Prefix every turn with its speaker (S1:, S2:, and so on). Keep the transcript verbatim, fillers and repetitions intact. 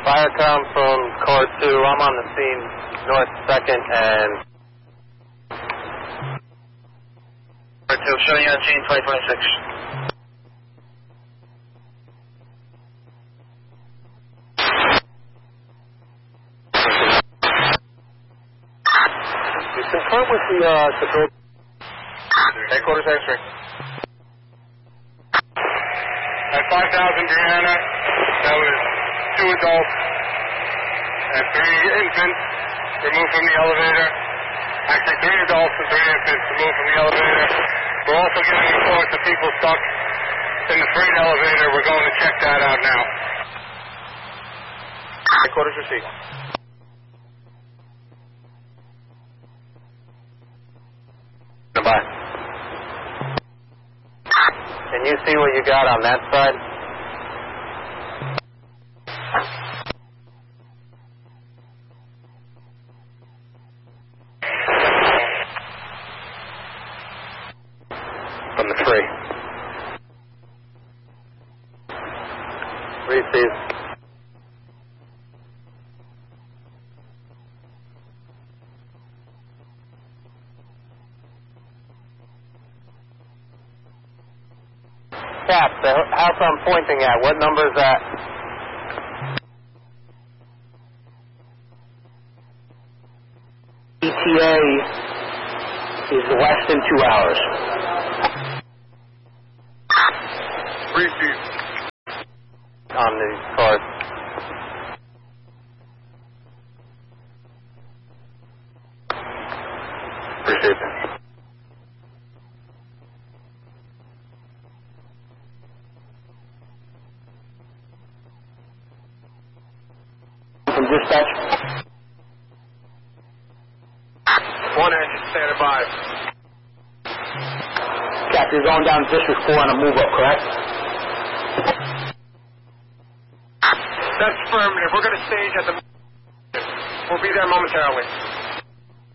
S1: Fire come from car two. I'm on the scene, north second and... Car two, showing you on scene twenty twenty-six. You confirm with the, uh, the building. Headquarters answering.
S2: At five thousand Brianna, that was two adults and three infants removed from the elevator. Actually, three adults and three infants removed from the elevator. We're also getting reports of people stuck in the freight elevator. We're going to check that out now.
S1: Headquarters received. Bye. Can you see what you got on that side? From the tree. Receive. Cap, the house I'm pointing at, what number is that? E T A is less than two hours.
S2: Receive.
S1: On the card. Appreciate that. From dispatch.
S2: One engine standing by.
S1: Cap, you're going down District four on a move up, correct?
S2: That's affirmative. We're going to stage at the... We'll be there momentarily.